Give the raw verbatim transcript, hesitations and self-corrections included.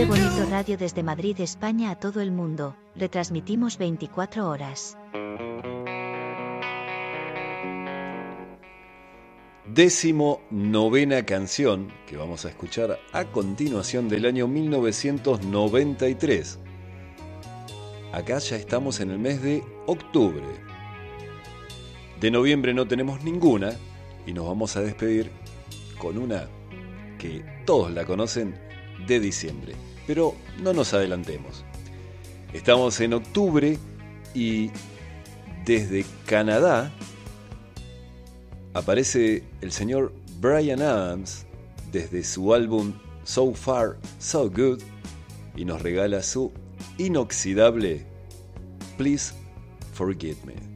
Vive Bonito Radio desde Madrid, España a todo el mundo. Retransmitimos veinticuatro horas. Décimo novena canción que vamos a escuchar a continuación del año mil novecientos noventa y tres. Acá ya estamos en el mes de octubre. De noviembre no tenemos ninguna y nos vamos a despedir con una que todos la conocen de diciembre. Pero no nos adelantemos. Estamos en octubre y desde Canadá aparece el señor Bryan Adams desde su álbum So Far, So Good y nos regala su inoxidable Please Forgive Me.